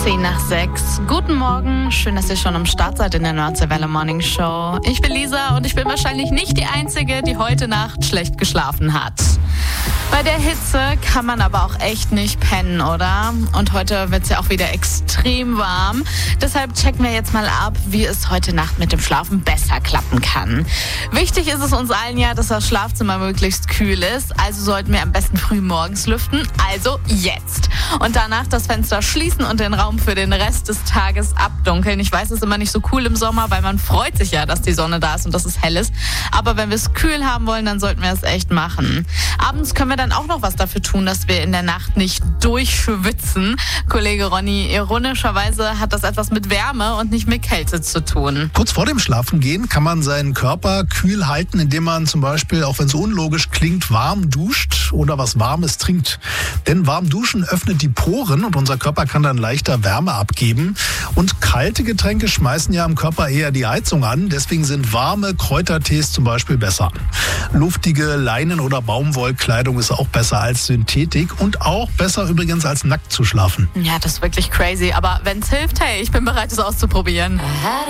10:10. Guten Morgen, schön, dass ihr schon am Start seid in der Nordseewelle Morning Show. Ich bin Lisa und ich bin wahrscheinlich nicht die Einzige, die heute Nacht schlecht geschlafen hat. Bei der Hitze kann man aber auch echt nicht pennen, oder? Und heute wird es ja auch wieder extrem warm. Deshalb checken wir jetzt mal ab, wie es heute Nacht mit dem Schlafen besser klappen kann. Wichtig ist es uns allen ja, dass das Schlafzimmer möglichst kühl ist. Also sollten wir am besten früh morgens lüften. Also jetzt. Und danach das Fenster schließen und den Raum für den Rest des Tages abdunkeln. Ich weiß, es ist immer nicht so cool im Sommer, weil man freut sich ja, dass die Sonne da ist und dass es hell ist. Aber wenn wir es kühl haben wollen, dann sollten wir es echt machen. Abends können wir dann auch noch was dafür tun, dass wir in der Nacht nicht durchschwitzen. Kollege Ronny, ironischerweise hat das etwas mit Wärme und nicht mit Kälte zu tun. Kurz vor dem Schlafengehen kann man seinen Körper kühl halten, indem man zum Beispiel, auch wenn es unlogisch klingt, warm duscht oder was Warmes trinkt. Denn warm duschen öffnet die Poren und unser Körper kann dann leichter Wärme abgeben. Und kalte Getränke schmeißen ja im Körper eher die Heizung an. Deswegen sind warme Kräutertees zum Beispiel besser. Luftige Leinen- oder Baumwollkleidung ist auch besser als Synthetik und auch besser übrigens als nackt zu schlafen. Ja, das ist wirklich crazy. Aber wenn es hilft, hey, ich bin bereit, es auszuprobieren.